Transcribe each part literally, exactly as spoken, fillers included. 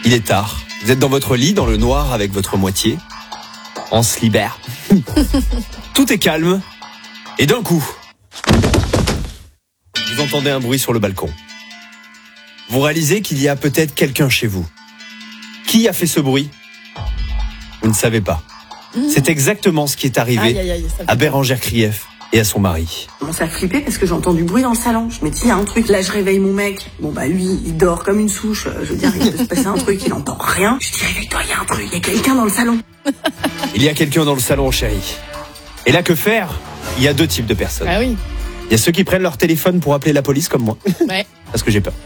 Il est tard. Vous êtes dans votre lit, dans le noir, avec votre moitié. On se libère. Tout est calme. Et d'un coup, vous entendez un bruit sur le balcon. Vous réalisez qu'il y a peut-être quelqu'un chez vous. Qui a fait ce bruit ? Vous ne savez pas. Mmh. C'est exactement ce qui est arrivé aïe, aïe, aïe, à Bérengère Krief et à son mari. Je commence à flipper parce que j'entends du bruit dans le salon. Je me dis, il y a un truc. Là, je réveille mon mec. Bon, bah, lui, il dort comme une souche. Je veux dire, il peut se passer un truc, il n'entend rien. Je dis, réveille-toi, il y a un truc, il y a quelqu'un dans le salon. Il y a quelqu'un dans le salon, chérie. Et là, que faire ? Il y a deux types de personnes. Ah oui. Il y a ceux qui prennent leur téléphone pour appeler la police, comme moi. Ouais. Parce que j'ai peur.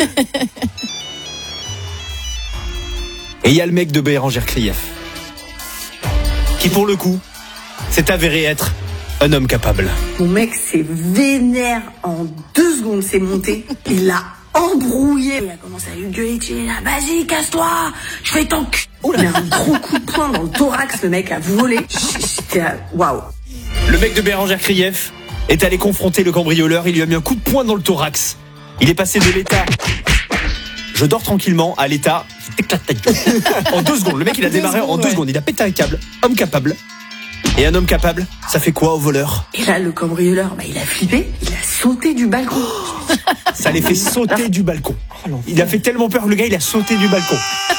Et il y a le mec de Bérengère Krief, qui, pour le coup, s'est avéré être un homme capable. Mon mec s'est vénère en deux secondes, c'est monté. Il l'a embrouillé. Il a commencé à lui gueuler, tu es là, vas-y, casse-toi, je fais ton cul. Il a un gros coup de poing dans le thorax, le mec a volé. J'étais là, waouh. Le mec de Bérengère Krief est allé confronter le cambrioleur, il lui a mis un coup de poing dans le thorax. Il est passé de l'état je dors tranquillement à l'état je t'éclate ta gueule. En deux secondes, le mec il a démarré en deux secondes, il a pété un câble. Homme capable. Et un homme capable, ça fait quoi au voleur ? Et là, le cambrioleur, bah, il a flippé, il a sauté du balcon. Ça les fait sauter du balcon. Il a fait tellement peur, le gars, il a sauté du balcon.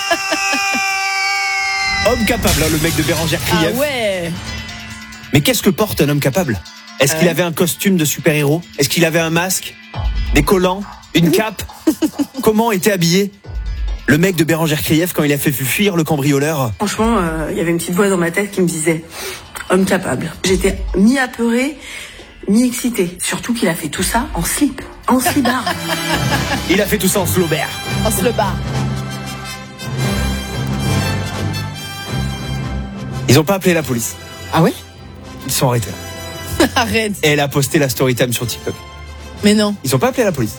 Homme capable, hein, le mec de Bérengère Krief. Ah ouais. Mais qu'est-ce que porte un homme capable ? Est-ce euh... qu'il avait un costume de super-héros ? Est-ce qu'il avait un masque ? Des collants ? Une cape ? Comment était habillé le mec de Bérengère Krief quand il a fait fuir le cambrioleur ? Franchement, il euh, y avait une petite voix dans ma tête qui me disait « homme capable ». J'étais mi-apeurée, mi-excitée. Surtout qu'il a fait tout ça en slip, en slibard. Il a fait tout ça en slobert. En slobard. Ils ont pas appelé la police. Ah ouais ? Ils sont arrêtés. Arrête. Et elle a posté la story time sur TikTok. Mais non. Ils ont pas appelé la police.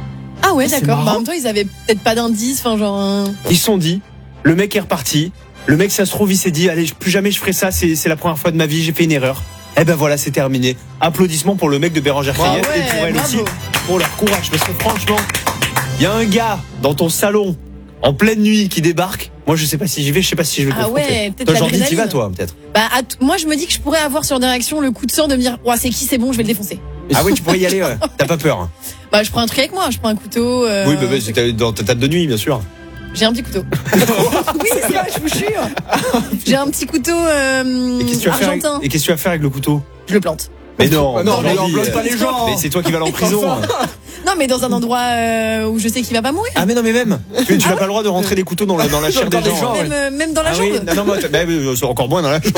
Ah ouais, ah, d'accord. Bah, en même temps, ils avaient peut-être pas d'indice, enfin genre. Un... Ils se sont dit, le mec est reparti. Le mec, ça se trouve, il s'est dit, allez, plus jamais je ferai ça. C'est, c'est la première fois de ma vie, j'ai fait une erreur. Eh ben voilà, c'est terminé. Applaudissements pour le mec de Bérengère Krief ouais, et pour elle bravo. aussi pour leur courage. Parce que franchement, il y a un gars dans ton salon en pleine nuit qui débarque. Moi, je sais pas si j'y vais, je sais pas si je vais le ah confronter. Ouais, peut-être toi, j'en dis, t'y l'adrénaline. vas, toi, peut-être. Bah, t- moi, je me dis que je pourrais avoir sur des réactions le coup de sang de me dire, ouais, c'est qui, c'est bon, je vais le défoncer. Ah oui, tu pourrais y aller, ouais. T'as pas peur hein. Bah, je prends un truc avec moi, je prends un couteau. Euh... Oui, bah, bah, c'est dans ta table de nuit, bien sûr. J'ai un petit couteau. Oui, c'est ça, je vous jure. J'ai un petit couteau euh, et qu'est-ce que tu vas faire avec, argentin. et qu'est-ce que tu vas faire avec le couteau ? Je le plante. Mais non, non, mais non, plante pas les gens. Mais c'est toi qui vas aller en prison. Non, mais dans un endroit euh, où je sais qu'il va pas mourir. Ah mais non mais même tu, tu ah n'as ouais. pas le droit de rentrer des couteaux dans la, dans la chair des gens. gens même, ouais. euh, même dans la ah jambe. Oui. Non, non, moi, bah, c'est encore moins dans la jambe.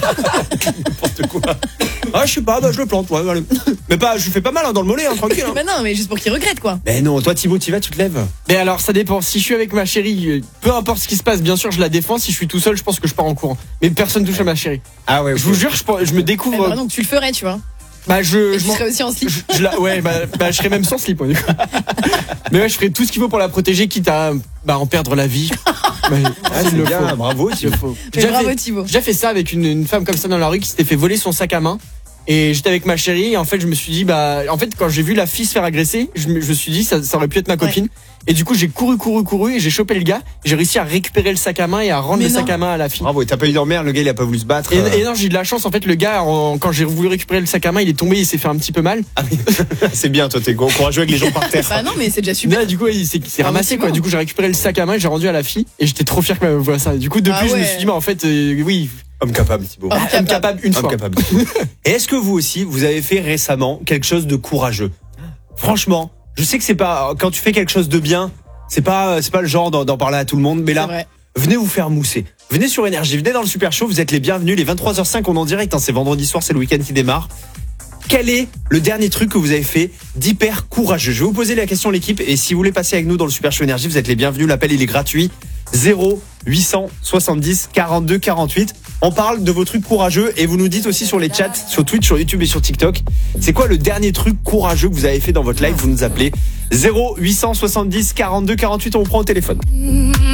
N'importe quoi. Ah je sais pas, bah je le plante. Ouais, allez. Mais pas, je fais pas mal hein, dans le mollet, hein, tranquille. Hein. Mais non, mais juste pour qu'il regrette quoi. Mais non, toi Thibaut, tu vas, tu te lèves. Mais alors ça dépend. Si je suis avec ma chérie, peu importe ce qui se passe, bien sûr je la défends. Si je suis tout seul, je pense que je pars en courant. Mais personne touche à ma chérie. Ah ouais. Okay. Je vous jure, je, je me découvre. Bah, donc tu le ferais, tu vois. Bah je, et je tu serais aussi en slip. Je, je la, ouais, bah, bah je serais même sans slip. Ouais, du coup. Mais ouais, je ferais tout ce qu'il faut pour la protéger, quitte à bah, en perdre la vie. Bah, ah, c'est bien, faut. Bravo Thibaut. J'ai bravo fait, Thibaut. J'ai fait ça avec une, une femme comme ça dans la rue qui s'était fait voler son sac à main. Et j'étais avec ma chérie et en fait je me suis dit bah en fait quand j'ai vu la fille se faire agresser, je me, je me suis dit ça, ça aurait pu être ma copine. Ouais. Et du coup j'ai couru couru couru et j'ai chopé le gars. J'ai réussi à récupérer le sac à main et à rendre mais le non. sac à main à la fille. Bravo, et t'as pas eu d'emmerde, le gars il a pas voulu se battre. Et, euh... et non, j'ai eu de la chance en fait, le gars en, quand j'ai voulu récupérer le sac à main, il est tombé, il s'est fait un petit peu mal. Ah mais c'est bien, toi t'es courageux avec les gens par terre. Bah non mais c'est déjà super. Là, du coup il s'est, il s'est ah, ramassé quoi. Bon. Du coup j'ai récupéré le sac à main et j'ai rendu à la fille et j'étais trop fier qu'elle me voie ça. Du coup depuis ah, ouais. je me suis dit bah en fait euh, oui. Homme capable, Thibaut. Homme capable, capable une Homme fois. Capable. Et est-ce que vous aussi, vous avez fait récemment quelque chose de courageux ? Franchement, je sais que c'est pas quand tu fais quelque chose de bien, c'est pas c'est pas le genre d'en, d'en parler à tout le monde, mais là, venez vous faire mousser. Venez sur Énergie, venez dans le Super Show, vous êtes les bienvenus. Les vingt-trois heures cinq, on est en direct. Hein, c'est vendredi soir, c'est le week-end qui démarre. Quel est le dernier truc que vous avez fait d'hyper courageux ? Je vais vous poser la question l'équipe et si vous voulez passer avec nous dans le Super Show Énergie, vous êtes les bienvenus. L'appel il est gratuit. zéro huit cent soixante-dix quarante-deux quarante-huit. On parle de vos trucs courageux et vous nous dites aussi sur les chats, sur Twitch, sur YouTube et sur TikTok, c'est quoi le dernier truc courageux que vous avez fait dans votre live ? Vous nous appelez zéro huit cent soixante-dix quarante-deux quarante-huit, on vous prend au téléphone.